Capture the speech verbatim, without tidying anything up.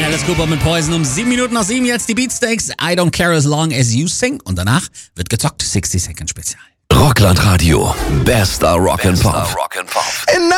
Alice Cooper mit Poison um sieben Minuten nach sieben. Jetzt die Beatsteaks. I don't care as long as you sing. Und danach wird gezockt. sixty Second Spezial. Rockland Radio. Bester Rock'n'Pop.